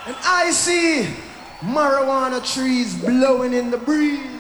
And I see marijuana trees blowing in the breeze.